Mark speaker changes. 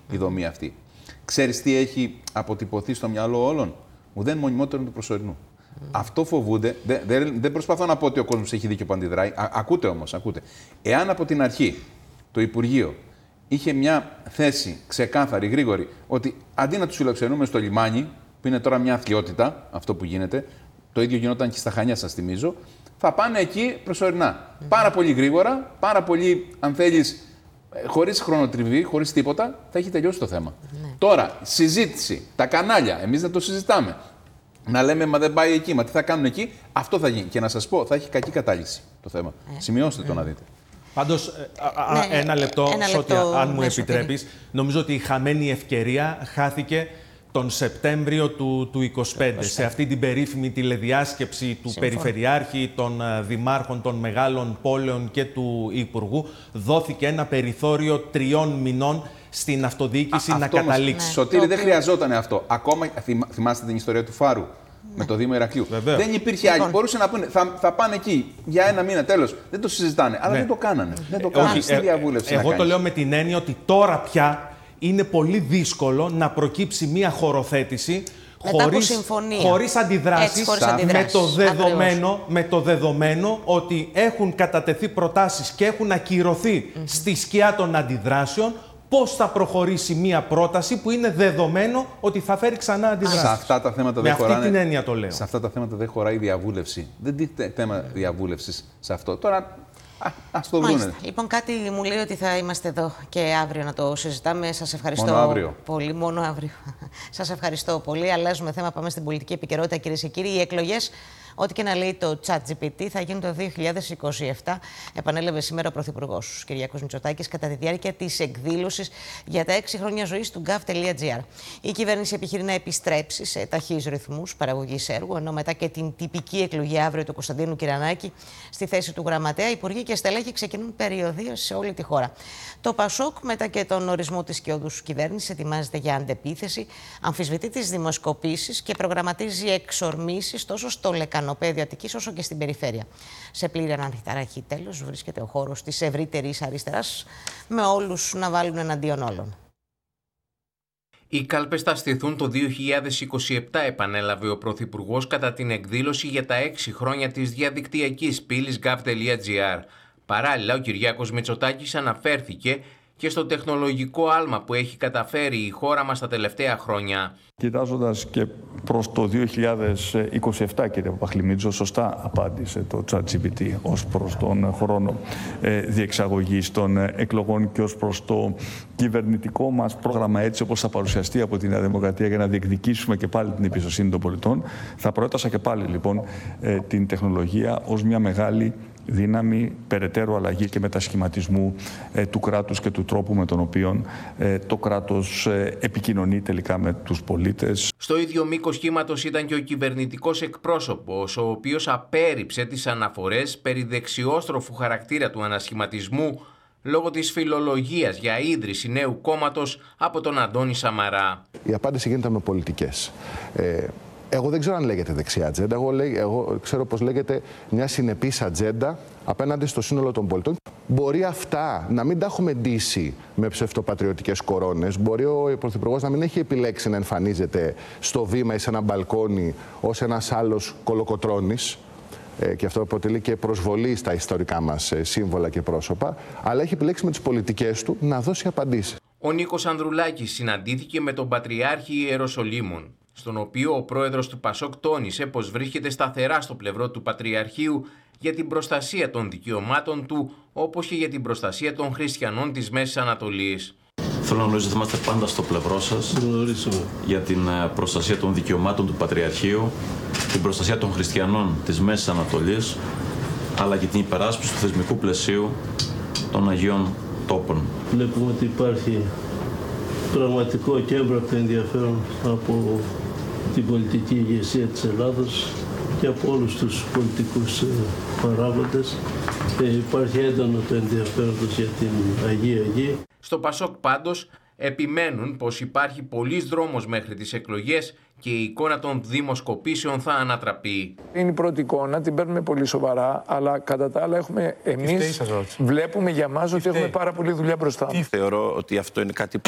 Speaker 1: η δομή αυτή. Ξέρεις τι έχει αποτυπωθεί στο μυαλό όλων? Ουδέν μονιμότερον του προσωρινού. Αυτό φοβούνται. Δεν προσπαθώ να πω ότι ο κόσμος έχει δίκιο που αντιδράει. Ακούτε όμως, ακούτε. Εάν από την αρχή το Υπουργείο είχε μια θέση ξεκάθαρη, γρήγορη, ότι αντί να τους φιλοξενούμε στο λιμάνι, που είναι τώρα μια αθλιότητα, αυτό που γίνεται, το ίδιο γινόταν και στα Χανιά, σας θυμίζω, θα πάνε εκεί προσωρινά. Πάρα πολύ γρήγορα, πάρα πολύ, αν θέλεις, χωρίς χρονοτριβή, χωρίς τίποτα, θα έχει τελειώσει το θέμα. Τώρα, συζήτηση, τα κανάλια, εμείς δεν το συζητάμε. Να λέμε, μα δεν πάει εκεί, μα τι θα κάνουν εκεί, αυτό θα γίνει. Και να σας πω, θα έχει κακή κατάληξη το θέμα. Σημειώστε το να δείτε.
Speaker 2: Πάντως, ένα λεπτό, Σώτια, αν μου επιτρέπεις. Νομίζω ότι η χαμένη ευκαιρία χάθηκε τον Σεπτέμβριο του 2025, σε αυτή την περίφημη τηλεδιάσκεψη του Περιφερειάρχη, των Δημάρχων των μεγάλων πόλεων και του Υπουργού. Δόθηκε ένα περιθώριο 3 μηνών στην αυτοδιοίκηση να καταλήξει.
Speaker 1: Σωτήρη, δεν χρειαζόταν αυτό. Ακόμα θυμάστε την ιστορία του Φάρου με το Δήμο Ηρακλείου. Δεν υπήρχε άλλη. Μπορούσε να πούνε, θα πάνε εκεί για 1 μήνα, τέλος. Δεν το συζητάνε. Αλλά δεν το κάνανε. Δεν το κάνανε στη διαβούλευση.
Speaker 2: Εγώ το λέω με την έννοια ότι τώρα πια είναι πολύ δύσκολο να προκύψει μία χωροθέτηση χωρίς αντιδράσεις, με το δεδομένο ότι έχουν κατατεθεί προτάσεις και έχουν ακυρωθεί στη σκιά των αντιδράσεων. Πώς θα προχωρήσει μία πρόταση που είναι δεδομένο ότι θα φέρει ξανά αντιδράσεις?
Speaker 1: Σε αυτά τα θέματα
Speaker 2: με
Speaker 1: δεν χωράνε.
Speaker 2: Αυτή την έννοια το λέω.
Speaker 1: Σε αυτά τα θέματα δεν χωράει διαβούλευση. Δεν τίθεται θέμα διαβούλευσης σε αυτό. Τώρα, ας το δούνε.
Speaker 3: Λοιπόν, κάτι μου λέει ότι θα είμαστε εδώ και αύριο να το συζητάμε. Σας ευχαριστώ
Speaker 1: μόνο αύριο.
Speaker 3: πολύ. Μόνο αύριο. Σας ευχαριστώ πολύ. Αλλάζουμε θέμα, πάμε στην πολιτική επικαιρότητα, κυρίες και κύριοι. Οι εκλογές, ό,τι και να λέει το ChatGPT, θα γίνουν το 2027. Επανέλαβε σήμερα ο Πρωθυπουργός Κυριάκος Μητσοτάκης κατά τη διάρκεια της εκδήλωσης για τα 6 χρόνια ζωής του gov.gr. Η κυβέρνηση επιχειρεί να επιστρέψει σε ταχύς ρυθμούς παραγωγής έργου, ενώ μετά και την τυπική εκλογή αύριο του Κωνσταντίνου Κυρανάκη στη θέση του γραμματέα, υπουργοί και στελέχοι ξεκινούν περιοδίες σε όλη τη χώρα. Το ΠΑΣΟΚ, μετά και τον ορισμό της σκιώδους κυβέρνησης, ετοιμάζεται για αντεπίθεση, αμφισβητεί τις δημοσκοπήσεις και προγραμματίζει εξορμήσεις τόσο στο λεκανοπέδιο Αττικής όσο και στην περιφέρεια. Σε πλήρη αναταραχή, τέλος, βρίσκεται ο χώρος της ευρύτερης αριστεράς, με όλους να βάλουν εναντίον όλων.
Speaker 4: Οι κάλπες θα στηθούν το 2027, επανέλαβε ο Πρωθυπουργός κατά την εκδήλωση για τα 6 χρόνια της διαδικτυακής πύλης gov.gr. Παράλληλα, ο Κυριάκος Μητσοτάκης αναφέρθηκε και στο τεχνολογικό άλμα που έχει καταφέρει η χώρα μας τα τελευταία χρόνια.
Speaker 5: Κοιτάζοντας και προς το 2027, κύριε Παπαχλημίτζο, σωστά απάντησε το ChatGPT ως προς τον χρόνο διεξαγωγής των εκλογών και ως προς το κυβερνητικό μας πρόγραμμα, έτσι όπως θα παρουσιαστεί από τη Νέα Δημοκρατία για να διεκδικήσουμε και πάλι την εμπιστοσύνη των πολιτών. Θα προέτασα και πάλι λοιπόν την τεχνολογία ως μια μεγάλη δύναμη περαιτέρω αλλαγή και μετασχηματισμού του κράτους και του τρόπου με τον οποίο το κράτος επικοινωνεί τελικά με τους πολίτες.
Speaker 4: Στο ίδιο μήκος κύματος ήταν και ο κυβερνητικός εκπρόσωπος, ο οποίος απέρριψε τις αναφορές περί δεξιόστροφου χαρακτήρα του ανασχηματισμού λόγω της φιλολογίας για ίδρυση νέου κόμματος από τον Αντώνη Σαμαρά.
Speaker 6: Η απάντηση γίνεται με πολιτικές. Εγώ δεν ξέρω αν λέγεται δεξιά ατζέντα. Εγώ ξέρω πως λέγεται μια συνεπής ατζέντα απέναντι στο σύνολο των πολιτών. Μπορεί αυτά να μην τα έχουμε ντύσει με ψευτοπατριωτικές κορώνες. Μπορεί ο Πρωθυπουργός να μην έχει επιλέξει να εμφανίζεται στο βήμα ή σε ένα μπαλκόνι ως ένας άλλος κολοκοτρώνης. Και αυτό αποτελεί και προσβολή στα ιστορικά μας σύμβολα και πρόσωπα. Αλλά έχει επιλέξει με τις πολιτικές του να δώσει απαντήσεις.
Speaker 4: Ο Νίκος Ανδρουλάκης συναντήθηκε με τον Πατριάρχη Ιεροσολύμων, στον οποίο ο πρόεδρος του ΠΑΣΟΚ τόνισε πως βρίσκεται σταθερά στο πλευρό του Πατριαρχείου για την προστασία των δικαιωμάτων του, όπως και για την προστασία των χριστιανών της Μέσης Ανατολής.
Speaker 7: Θέλω να γνωρίζω ότι είμαστε πάντα στο πλευρό σας για την προστασία των δικαιωμάτων του Πατριαρχείου, την προστασία των χριστιανών της Μέσης Ανατολής, αλλά και την υπεράσπιση του θεσμικού πλαισίου των Αγίων Τόπων.
Speaker 8: Βλέπουμε ότι υπάρχει πραγματικό και έμπρακτο ενδιαφέρον από την πολιτική ηγεσία της Ελλάδος και από όλους τους πολιτικούς παράγοντες. Υπάρχει έντονο το ενδιαφέρον για την Αγία Γη.
Speaker 4: Στο ΠΑΣΟΚ πάντως επιμένουν πως υπάρχει πολλής δρόμος μέχρι τις εκλογές και η εικόνα των δημοσκοπήσεων θα ανατραπεί.
Speaker 9: Είναι η πρώτη εικόνα, την παίρνουμε πολύ σοβαρά, αλλά κατά τα άλλα εμείς βλέπουμε για μας ότι έχουμε πάρα πολλή δουλειά μπροστά.
Speaker 10: Θεωρώ ότι αυτό είναι κάτι